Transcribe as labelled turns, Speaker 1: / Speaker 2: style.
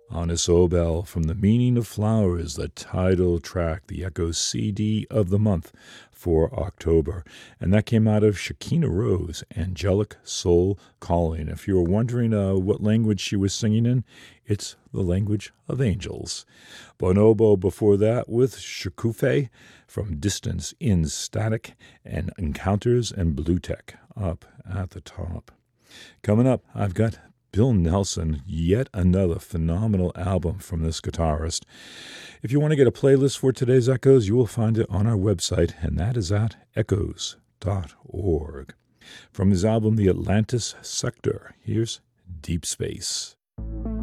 Speaker 1: Honest Obel from The Meaning of Flowers, the title track, the Echoes CD of the month for October. And that came out of Shekinah Rose, Angelic Soul Calling. If you were wondering what language she was singing in, it's the language of angels. Bonobo before that with Shikufe from Distance in Static, and Encounters and Blue Tech up at the top. Coming up, I've got Bill Nelson, yet another phenomenal album from this guitarist. If you want to get a playlist for today's Echoes, you will find it on our website, and that is at echoes.org. From his album, The Atlantis Sector, here's Deep Space.